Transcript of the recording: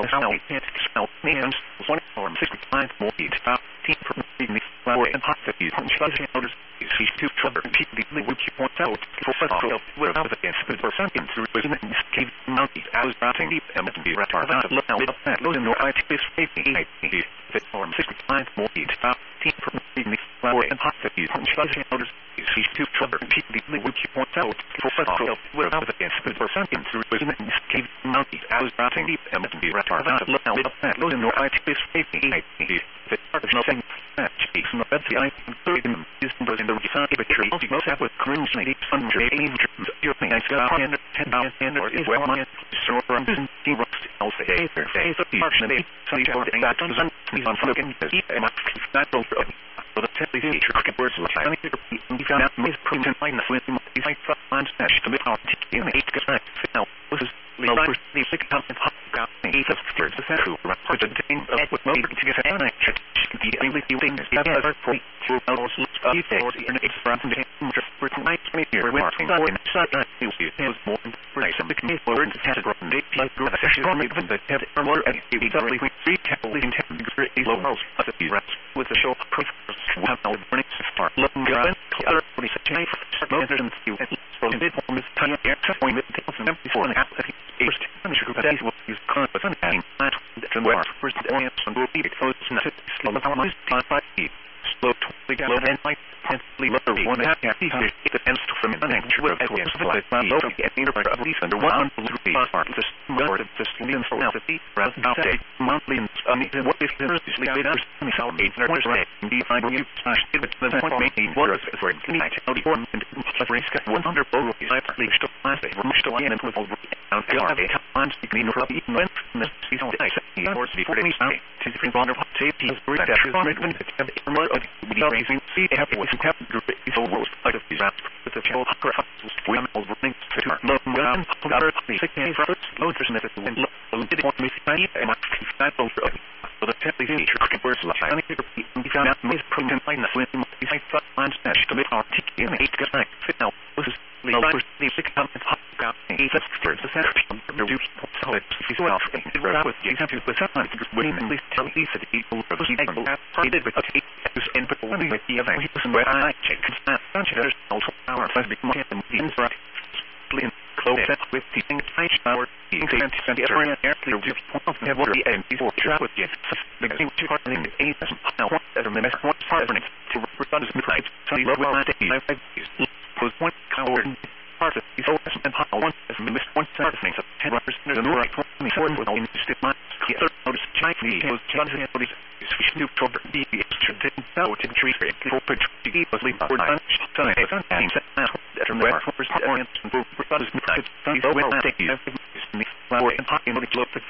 of how we can't smell names, 1 69 more each top, team for the flower and hot cookies from Shudder Elders. She's too troubled, repeatedly, which you point out, for federal, without the incident for something through wisdom, cave mounties, I was routing deep, and be retarded out of look out of that, those in your IT space, fit form 69 more each top, team for the flower and hot cookies from Shudder Elders. She's too troubled, repeatedly, which you point out, for federal, without the incident for something through wisdom, cave mounties, I was routing deep, and be retarded out of look out of that, those in your IT space, fit part of nothing, speaks no bed, the I can third in the resign, but you're also most have with cringe lady, under your thing, I got 10 or is well, my store from business, I'll say, the partner, so you have that on fucking and not over so the template feature words like I need to repeat and be found out is proven by the swim is like fine smash to be our in 8 good now this is the sick time and hot got 8 of stairs the central report the thing of what motor to get an action the only thing is that other point through those for the internet from the for tonight here we're working on in such a is more nice and become for the category like the session or even the head or more and it is only 3 capital in 10 degree low house of the rest with the show have no burning start looking good other 46 and you so in mid form is tiny air point and before and after first group of days will use current with an adding that first orient and will be exposed to slow how much time by slow to glow and light intensely lower one half it depends from an actual of the low getting the of least under 1 part of the more of the million for now the rather than say monthly and what if there is sleep out so 8 hours away be find you it the point making water for tonight how the form and risk 100 below is likely to last a rush to line and with all down on speaking for even when the season I or before any sound to different wonder safety is very that is on it when it's more of the raising see happy with have group is all world out of these apps with the channel we are all running to no gun other the second first loads and it will did want me tiny and that over so the template feature words like I need to be found out is proven by the swim besides on smash to make our ticket in 8 good night fit now this is the sick time and hot got 8 stairs the center the reduce solid is well with the example with someone winning at least tell these the people for the angle did with a take and put one with the event where I check that there's also our first big more and infrared close with the thing our being and the area air clear to point of have water and before travel with the thing to part in the 8 how as a minute what part to represent this right so the low line was one coward part of the focus and how one as missed one side of things of 10 representatives and right 24 with all interested minds the third notice Chinese was Johnson and is fishing to cover the extra didn't know to treat it for pitch to keep us leave for lunch so I found that from the first orient and for others so well take you flower and hot in the globe